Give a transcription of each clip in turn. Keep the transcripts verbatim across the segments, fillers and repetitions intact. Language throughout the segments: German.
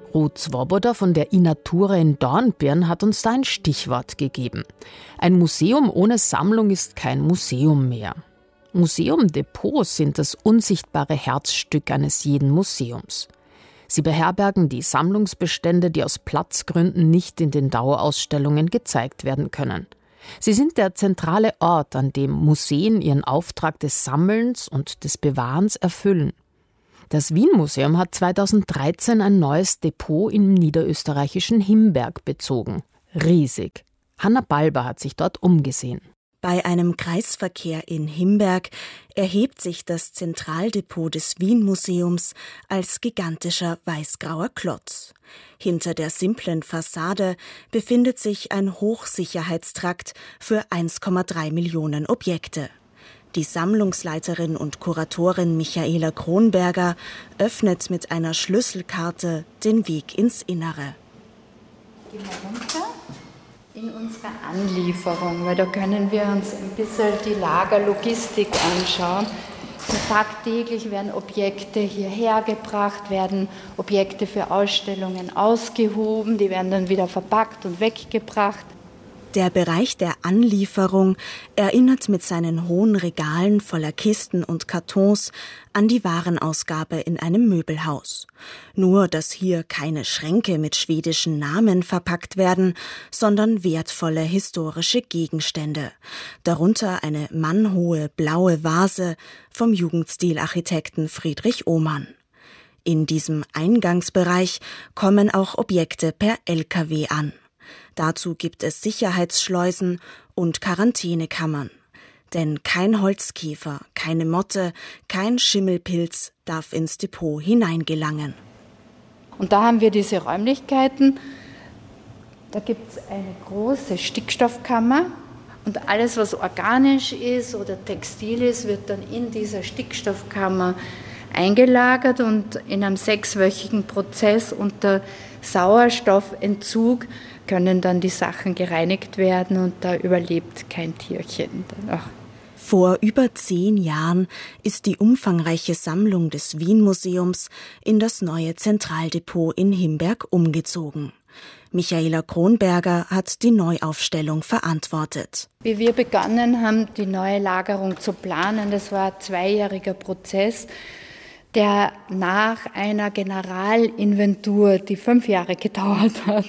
Ruth Swoboda von der iNatura in Dornbirn hat uns da ein Stichwort gegeben. Ein Museum ohne Sammlung ist kein Museum mehr. Museumdepots sind das unsichtbare Herzstück eines jeden Museums. Sie beherbergen die Sammlungsbestände, die aus Platzgründen nicht in den Dauerausstellungen gezeigt werden können. Sie sind der zentrale Ort, an dem Museen ihren Auftrag des Sammelns und des Bewahrens erfüllen. Das Wien-Museum hat zweitausenddreizehn ein neues Depot im niederösterreichischen Himberg bezogen. Riesig. Hanna Balber hat sich dort umgesehen. Bei einem Kreisverkehr in Himberg erhebt sich das Zentraldepot des Wien-Museums als gigantischer weißgrauer Klotz. Hinter der simplen Fassade befindet sich ein Hochsicherheitstrakt für eins Komma drei Millionen Objekte. Die Sammlungsleiterin und Kuratorin Michaela Kronberger öffnet mit einer Schlüsselkarte den Weg ins Innere. Gehen wir runter in unsere Anlieferung, weil da können wir uns ein bisschen die Lagerlogistik anschauen. So tagtäglich werden Objekte hierher gebracht, werden Objekte für Ausstellungen ausgehoben, die werden dann wieder verpackt und weggebracht. Der Bereich der Anlieferung erinnert mit seinen hohen Regalen voller Kisten und Kartons an die Warenausgabe in einem Möbelhaus. Nur, dass hier keine Schränke mit schwedischen Namen verpackt werden, sondern wertvolle historische Gegenstände. Darunter eine mannhohe blaue Vase vom Jugendstilarchitekten Friedrich Ohmann. In diesem Eingangsbereich kommen auch Objekte per L K W an. Dazu gibt es Sicherheitsschleusen und Quarantänekammern. Denn kein Holzkäfer, keine Motte, kein Schimmelpilz darf ins Depot hineingelangen. Und da haben wir diese Räumlichkeiten. Da gibt es eine große Stickstoffkammer. Und alles, was organisch ist oder textil ist, wird dann in dieser Stickstoffkammer eingelagert und in einem sechswöchigen Prozess unter Sauerstoffentzug können dann die Sachen gereinigt werden und da überlebt kein Tierchen dann auch. Vor über zehn Jahren ist die umfangreiche Sammlung des Wien-Museums in das neue Zentraldepot in Himberg umgezogen. Michaela Kronberger hat die Neuaufstellung verantwortet. Wie wir begonnen haben, die neue Lagerung zu planen, das war ein zweijähriger Prozess, der nach einer Generalinventur, die fünf Jahre gedauert hat,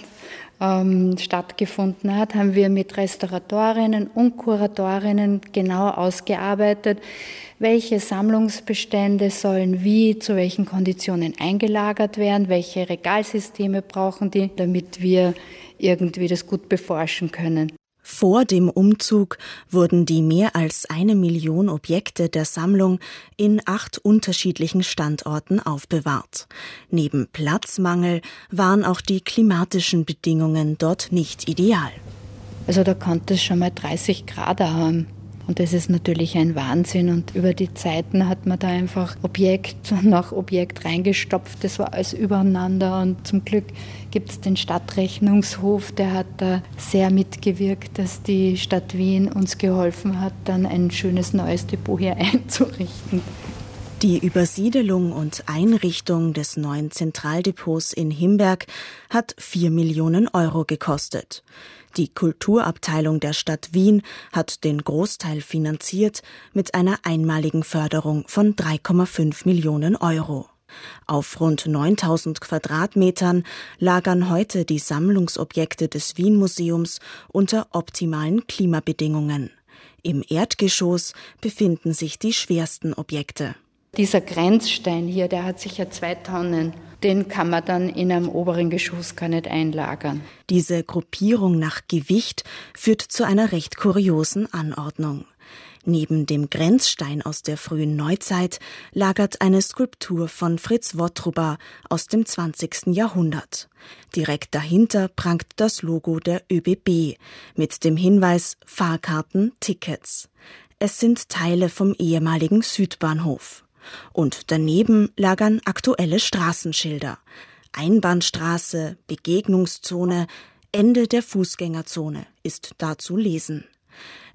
ähm, stattgefunden hat, haben wir mit Restauratorinnen und Kuratorinnen genau ausgearbeitet, welche Sammlungsbestände sollen wie, zu welchen Konditionen eingelagert werden, welche Regalsysteme brauchen die, damit wir irgendwie das gut beforschen können. Vor dem Umzug wurden die mehr als eine Million Objekte der Sammlung in acht unterschiedlichen Standorten aufbewahrt. Neben Platzmangel waren auch die klimatischen Bedingungen dort nicht ideal. Also da konnte es schon mal dreißig Grad haben. Und das ist natürlich ein Wahnsinn. Und über die Zeiten hat man da einfach Objekt nach Objekt reingestopft. Das war alles übereinander. Und zum Glück gibt es den Stadtrechnungshof, der hat da sehr mitgewirkt, dass die Stadt Wien uns geholfen hat, dann ein schönes neues Depot hier einzurichten. Die Übersiedelung und Einrichtung des neuen Zentraldepots in Himberg hat vier Millionen Euro gekostet. Die Kulturabteilung der Stadt Wien hat den Großteil finanziert mit einer einmaligen Förderung von drei Komma fünf Millionen Euro. Auf rund neuntausend Quadratmetern lagern heute die Sammlungsobjekte des Wien-Museums unter optimalen Klimabedingungen. Im Erdgeschoss befinden sich die schwersten Objekte. Dieser Grenzstein hier, der hat sicher zwei Tonnen. Den kann man dann in einem oberen Geschoss gar nicht einlagern. Diese Gruppierung nach Gewicht führt zu einer recht kuriosen Anordnung. Neben dem Grenzstein aus der frühen Neuzeit lagert eine Skulptur von Fritz Wottruba aus dem zwanzigsten Jahrhundert. Direkt dahinter prangt das Logo der ÖBB mit dem Hinweis Fahrkarten, Tickets. Es sind Teile vom ehemaligen Südbahnhof. Und daneben lagern aktuelle Straßenschilder. Einbahnstraße, Begegnungszone, Ende der Fußgängerzone ist da zu lesen.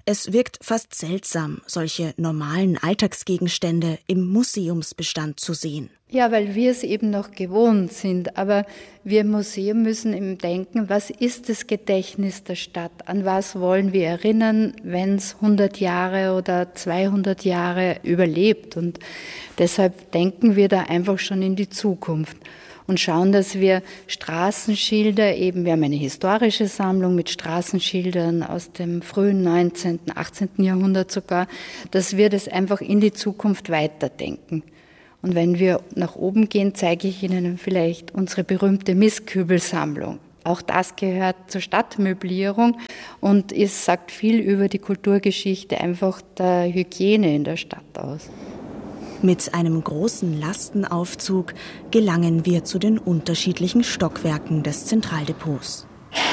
Es wirkt fast seltsam, solche normalen Alltagsgegenstände im Museumsbestand zu sehen. Ja, weil wir es eben noch gewohnt sind. Aber wir im Museum müssen eben denken, was ist das Gedächtnis der Stadt? An was wollen wir erinnern, wenn es hundert Jahre oder zweihundert Jahre überlebt? Und deshalb denken wir da einfach schon in die Zukunft und schauen, dass wir Straßenschilder eben, wir haben eine historische Sammlung mit Straßenschildern aus dem frühen neunzehnten, achtzehnten Jahrhundert sogar, dass wir das einfach in die Zukunft weiterdenken. Und wenn wir nach oben gehen, zeige ich Ihnen vielleicht unsere berühmte Mistkübelsammlung. Auch das gehört zur Stadtmöblierung und es sagt viel über die Kulturgeschichte einfach der Hygiene in der Stadt aus. Mit einem großen Lastenaufzug gelangen wir zu den unterschiedlichen Stockwerken des Zentraldepots.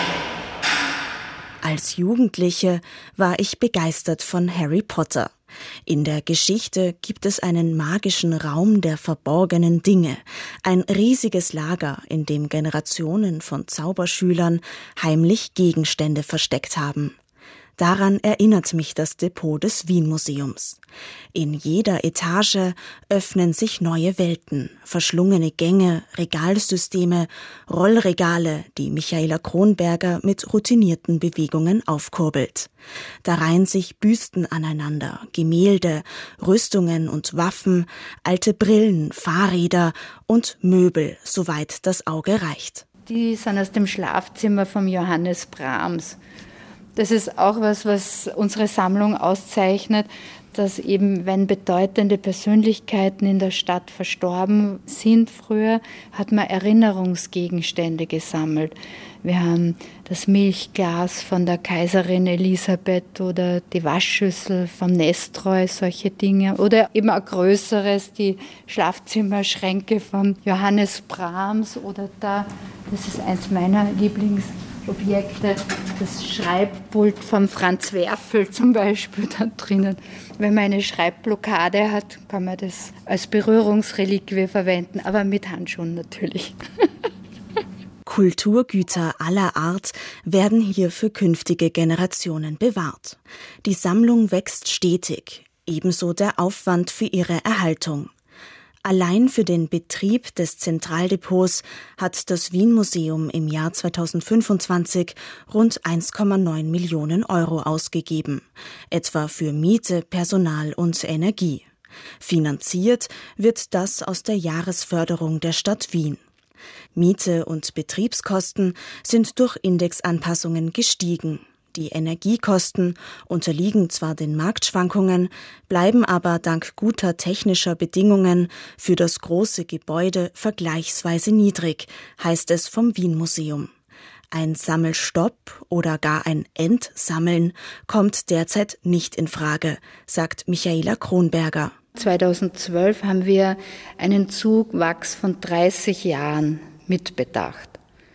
Als Jugendliche war ich begeistert von Harry Potter. In der Geschichte gibt es einen magischen Raum der verborgenen Dinge, ein riesiges Lager, in dem Generationen von Zauberschülern heimlich Gegenstände versteckt haben. Daran erinnert mich das Depot des Wien-Museums. In jeder Etage öffnen sich neue Welten, verschlungene Gänge, Regalsysteme, Rollregale, die Michaela Kronberger mit routinierten Bewegungen aufkurbelt. Da reihen sich Büsten aneinander, Gemälde, Rüstungen und Waffen, alte Brillen, Fahrräder und Möbel, soweit das Auge reicht. Die sind aus dem Schlafzimmer von Johannes Brahms. Das ist auch was, was unsere Sammlung auszeichnet, dass eben, wenn bedeutende Persönlichkeiten in der Stadt verstorben sind früher, hat man Erinnerungsgegenstände gesammelt. Wir haben das Milchglas von der Kaiserin Elisabeth oder die Waschschüssel vom Nestroy, solche Dinge. Oder eben ein größeres, die Schlafzimmerschränke von Johannes Brahms oder da, das ist eins meiner Lieblings- Objekte, das Schreibpult von Franz Werfel zum Beispiel da drinnen. Wenn man eine Schreibblockade hat, kann man das als Berührungsreliquie verwenden, aber mit Handschuhen natürlich. Kulturgüter aller Art werden hier für künftige Generationen bewahrt. Die Sammlung wächst stetig, ebenso der Aufwand für ihre Erhaltung. Allein für den Betrieb des Zentraldepots hat das Wien-Museum im Jahr zweitausendfünfundzwanzig rund eins Komma neun Millionen Euro ausgegeben, etwa für Miete, Personal und Energie. Finanziert wird das aus der Jahresförderung der Stadt Wien. Miete und Betriebskosten sind durch Indexanpassungen gestiegen. Die Energiekosten unterliegen zwar den Marktschwankungen, bleiben aber dank guter technischer Bedingungen für das große Gebäude vergleichsweise niedrig, heißt es vom Wien-Museum. Ein Sammelstopp oder gar ein Entsammeln kommt derzeit nicht in Frage, sagt Michaela Kronberger. zweitausendzwölf haben wir einen Zuwachs von dreißig Jahren mitbedacht.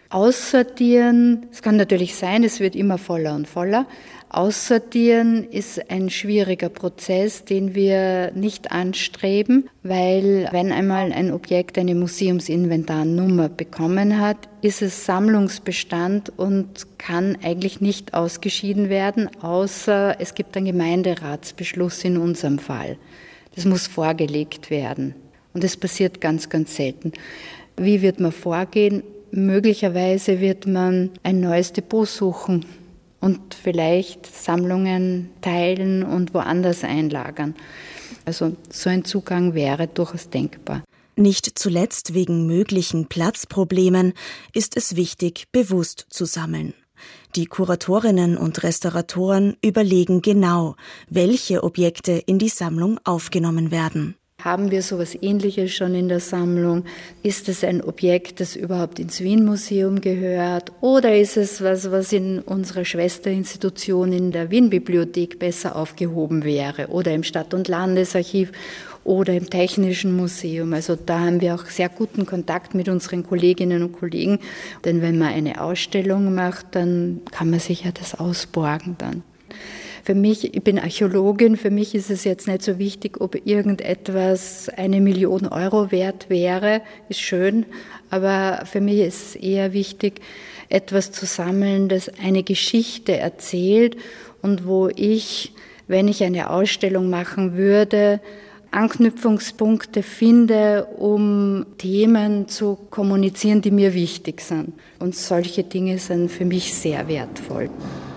Aussortieren, es kann natürlich sein, es wird immer voller und voller. Aussortieren ist ein schwieriger Prozess, den wir nicht anstreben, weil wenn einmal ein Objekt eine Museumsinventarnummer bekommen hat, ist es Sammlungsbestand und kann eigentlich nicht ausgeschieden werden, außer es gibt einen Gemeinderatsbeschluss in unserem Fall. Das muss vorgelegt werden und das passiert ganz, ganz selten. Wie wird man vorgehen? Möglicherweise wird man ein neues Depot suchen und vielleicht Sammlungen teilen und woanders einlagern. Also so ein Zugang wäre durchaus denkbar. Nicht zuletzt wegen möglichen Platzproblemen ist es wichtig, bewusst zu sammeln. Die Kuratorinnen und Restauratoren überlegen genau, welche Objekte in die Sammlung aufgenommen werden. Haben wir sowas Ähnliches schon in der Sammlung? Ist es ein Objekt, das überhaupt ins Wien-Museum gehört? Oder ist es was, was in unserer Schwesterinstitution in der Wien-Bibliothek besser aufgehoben wäre? Oder im Stadt- und Landesarchiv oder im Technischen Museum? Also da haben wir auch sehr guten Kontakt mit unseren Kolleginnen und Kollegen. Denn wenn man eine Ausstellung macht, dann kann man sich ja das ausborgen dann. Für mich, ich bin Archäologin, für mich ist es jetzt nicht so wichtig, ob irgendetwas eine Million Euro wert wäre, ist schön, aber für mich ist es eher wichtig, etwas zu sammeln, das eine Geschichte erzählt und wo ich, wenn ich eine Ausstellung machen würde, Anknüpfungspunkte finde, um Themen zu kommunizieren, die mir wichtig sind. Und solche Dinge sind für mich sehr wertvoll.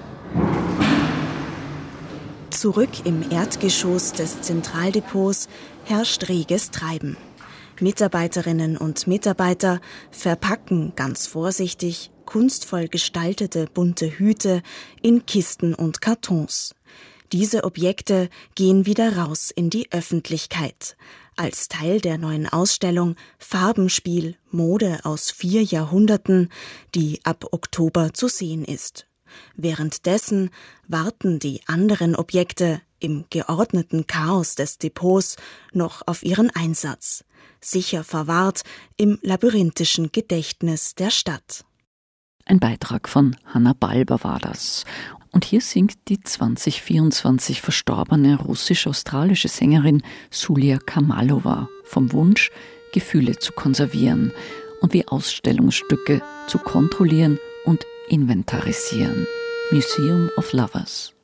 Zurück im Erdgeschoss des Zentraldepots herrscht reges Treiben. Mitarbeiterinnen und Mitarbeiter verpacken ganz vorsichtig kunstvoll gestaltete bunte Hüte in Kisten und Kartons. Diese Objekte gehen wieder raus in die Öffentlichkeit, als Teil der neuen Ausstellung Farbenspiel Mode aus vier Jahrhunderten, die ab Oktober zu sehen ist. Währenddessen warten die anderen Objekte im geordneten Chaos des Depots noch auf ihren Einsatz, sicher verwahrt im labyrinthischen Gedächtnis der Stadt. Ein Beitrag von Hanna Balber war das. Und hier singt die zwanzig vierundzwanzig verstorbene russisch-australische Sängerin Sulia Kamalova vom Wunsch, Gefühle zu konservieren und wie Ausstellungsstücke zu kontrollieren und inventarisieren. Museum of Lovers.